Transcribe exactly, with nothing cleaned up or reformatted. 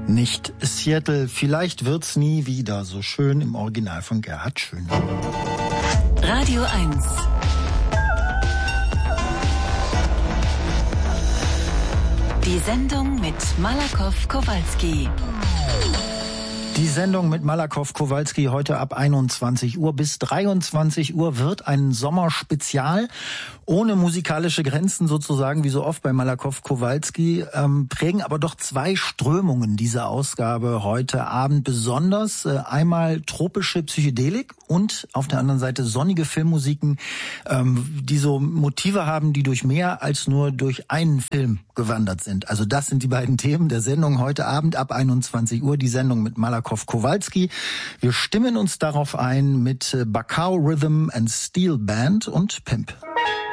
Nicht Seattle, vielleicht wird's nie wieder so schön, im Original von Gerhard Schön. Radio eins. Die Sendung mit Malakoff Kowalski. Die Sendung mit Malakoff Kowalski heute ab einundzwanzig Uhr bis dreiundzwanzig Uhr wird ein Sommerspezial ohne musikalische Grenzen sozusagen, wie so oft bei Malakoff Kowalski, ähm, prägen aber doch zwei Strömungen diese Ausgabe heute Abend besonders. Äh, einmal tropische Psychedelik und auf der anderen Seite sonnige Filmmusiken, ähm, die so Motive haben, die durch mehr als nur durch einen Film gewandert sind. Also das sind die beiden Themen der Sendung heute Abend ab einundzwanzig Uhr, die Sendung mit Malakoff Kowalski. Wir stimmen uns darauf ein mit Bacao Rhythm and Steel Band und Pimp.